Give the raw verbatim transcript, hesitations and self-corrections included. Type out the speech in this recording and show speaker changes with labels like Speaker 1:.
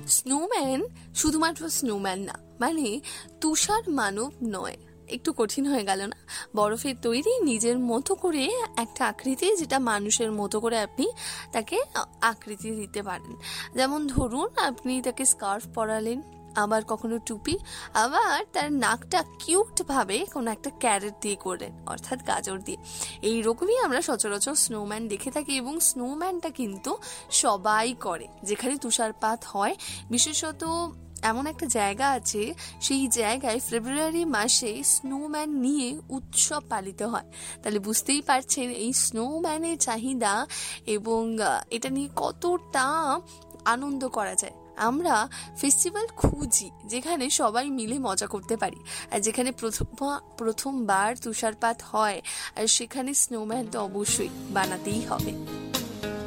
Speaker 1: Snowman শুধুমাত্র snowman না, মানে তুষার মানব নয়। একটু কঠিন হয়ে গেল না? বরফের তৈরি নিজের মতো করে একটা আকৃতি, যেটা মানুষের মতো করে আপনি তাকে আকৃতি দিতে পারেন। যেমন ধরুন, আপনি তাকে স্কার্ফ পরালেন, আবার কখনো টুপি, আবার তার নাকটা কিউট ভাবে কোনো একটা ক্যারেট দিয়ে করলেন, অর্থাৎ গাজর দিয়ে। এইরকমই আমরা সচরাচর স্নোম্যান দেখে থাকি, এবং স্নোম্যানটা কিন্তু সবাই করে যেখানে তুষারপাত হয়। বিশেষত এমন একটা জায়গা আছে, সেই জায়গায় ফেব্রুয়ারি মাসে স্নোম্যান নিয়ে উৎসব পালিত হয়। তাহলে বুঝতেই পারছেন এই স্নোম্যানের চাহিদা এবং এটা নিয়ে কতটা আনন্দ করা যায়। আমরা ফেস্টিভ্যাল খুঁজি যেখানে সবাই মিলে মজা করতে পারি, আর যেখানে প্রথম প্রথমবার তুষারপাত হয়, আর সেখানে স্নোম্যান তো অবশ্যই বানাতেই হবে।